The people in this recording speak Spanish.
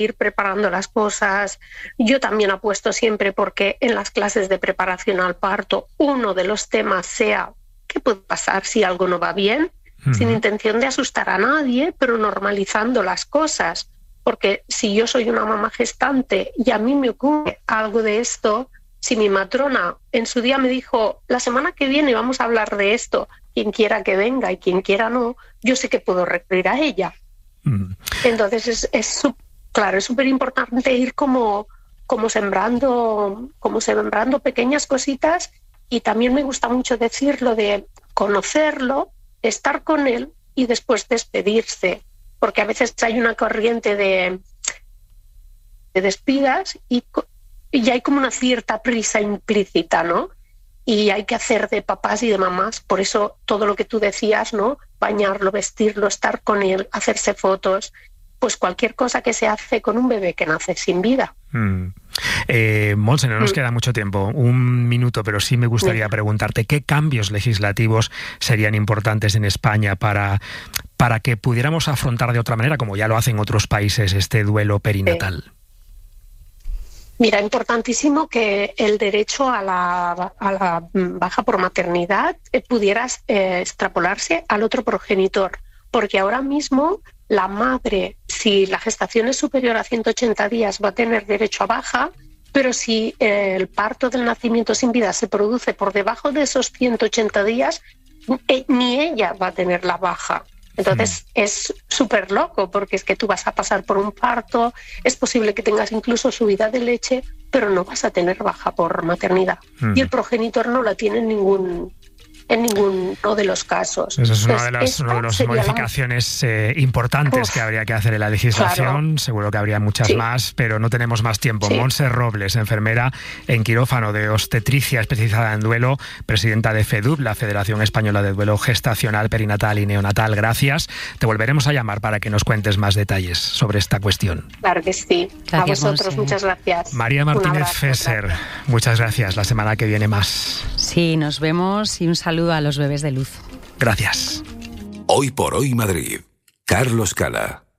ir preparando las cosas. Yo también apuesto siempre porque en las clases de preparación al parto uno de los temas sea qué puede pasar si algo no va bien, sin intención de asustar a nadie, pero normalizando las cosas. Porque si yo soy una mamá gestante y a mí me ocurre algo de esto, si mi matrona en su día me dijo, la semana que viene vamos a hablar de esto, quien quiera que venga y quien quiera no, yo sé que puedo recurrir a ella. Entonces es súper importante ir como sembrando pequeñas cositas, y también me gusta mucho decirlo de conocerlo, estar con él y después despedirse. Porque a veces hay una corriente de despidas y hay como una cierta prisa implícita, ¿no? Y hay que hacer de papás y de mamás. Por eso todo lo que tú decías, ¿no? Bañarlo, vestirlo, estar con él, hacerse fotos, pues cualquier cosa que se hace con un bebé que nace sin vida. Montse, no nos queda mucho tiempo, 1 minuto, pero sí me gustaría preguntarte qué cambios legislativos serían importantes en España para que pudiéramos afrontar de otra manera, como ya lo hacen otros países, este duelo perinatal. Mira, importantísimo que el derecho a la baja por maternidad pudiera extrapolarse al otro progenitor, porque ahora mismo la madre, si la gestación es superior a 180 días, va a tener derecho a baja, pero si el parto del nacimiento sin vida se produce por debajo de esos 180 días, ni ella va a tener la baja. Entonces es súper loco, porque es que tú vas a pasar por un parto, es posible que tengas incluso subida de leche, pero no vas a tener baja por maternidad. Y el progenitor no la tiene en ninguno de los casos. Eso es una de las modificaciones importantes que habría que hacer en la legislación. Claro. Seguro que habría muchas más, pero no tenemos más tiempo. Montse Robles, enfermera en quirófano de obstetricia especializada en duelo, presidenta de FEDUP, la Federación Española de Duelo Gestacional, Perinatal y Neonatal. Gracias. Te volveremos a llamar para que nos cuentes más detalles sobre esta cuestión. Claro que sí. Gracias, a vosotros, Montse. Muchas gracias. María Martínez Fesser, muchas gracias. La semana que viene más. Sí, nos vemos y un saludo a los bebés de luz. Gracias. Hoy por hoy Madrid. Carlos Cala.